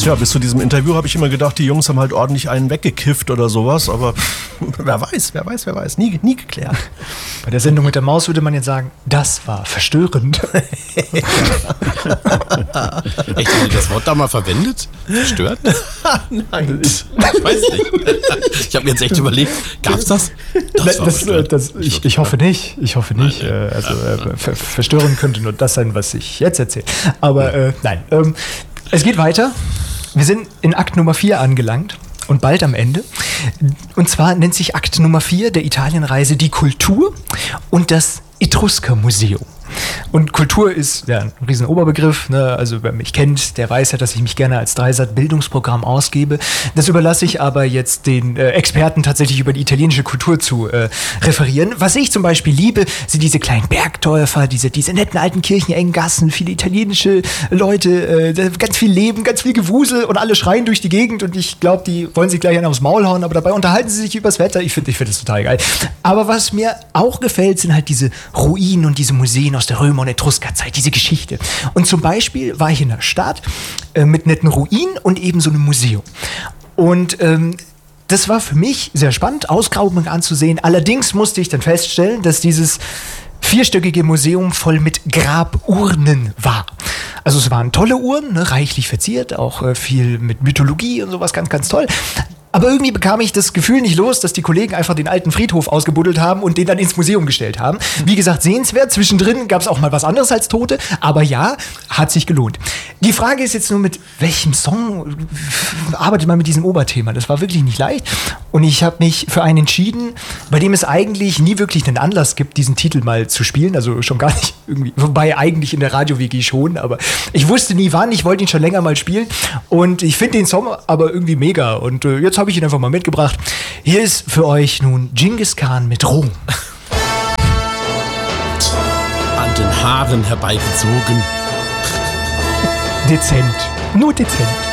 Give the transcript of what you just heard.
Tja, bis zu diesem Interview habe ich immer gedacht, die Jungs haben halt ordentlich einen weggekifft oder sowas, aber wer weiß, nie geklärt. Bei der Sendung mit der Maus würde man jetzt sagen, das war verstörend. Echt, haben die das Wort da mal verwendet? Verstört? Nein. Ich weiß nicht. Ich habe mir jetzt echt überlegt, gab's das? Ich hoffe nicht. Verstörend könnte nur das sein, was ich jetzt erzähle. Aber nein. Es geht weiter. Wir sind in Akt Nummer 4 angelangt und bald am Ende. Und zwar nennt sich Akt Nummer 4 der Italienreise die Kultur und das Etrusker-Museum. Und Kultur ist ja ein riesen Oberbegriff, ne? Also wer mich kennt, der weiß ja, dass ich mich gerne als Dreisat-Bildungsprogramm ausgebe. Das überlasse ich aber jetzt den Experten tatsächlich über die italienische Kultur zu referieren. Was ich zum Beispiel liebe, sind diese kleinen Bergdörfer, diese netten alten Kirchen, engen Gassen, viele italienische Leute, ganz viel Leben, ganz viel Gewusel und alle schreien durch die Gegend und ich glaube, die wollen sich gleich einen aufs Maul hauen, aber dabei unterhalten sie sich übers Wetter. Ich finde das total geil. Aber was mir auch gefällt, sind halt diese Ruinen und diese Museen aus der Römer- und Etruscherzeit, diese Geschichte. Und zum Beispiel war ich in der Stadt mit netten Ruinen und eben so einem Museum. Und das war für mich sehr spannend, Ausgrabungen anzusehen. Allerdings musste ich dann feststellen, dass dieses vierstöckige Museum voll mit Graburnen war. Also es waren tolle Uhren, ne, reichlich verziert, auch viel mit Mythologie und sowas, ganz, ganz toll. Aber irgendwie bekam ich das Gefühl nicht los, dass die Kollegen einfach den alten Friedhof ausgebuddelt haben und den dann ins Museum gestellt haben. Wie gesagt, sehenswert. Zwischendrin gab es auch mal was anderes als Tote. Aber ja, hat sich gelohnt. Die Frage ist jetzt nur, mit welchem Song arbeitet man mit diesem Oberthema? Das war wirklich nicht leicht. Und ich habe mich für einen entschieden, bei dem es eigentlich nie wirklich einen Anlass gibt, diesen Titel mal zu spielen. Also schon gar nicht irgendwie. Wobei eigentlich in der Radio-WG schon. Aber ich wusste nie wann. Ich wollte ihn schon länger mal spielen. Und ich finde den Song aber irgendwie mega. Und jetzt habe ich ihn einfach mal mitgebracht. Hier ist für euch nun Genghis Khan mit Rom. An den Haaren herbeigezogen. Dezent. Nur dezent.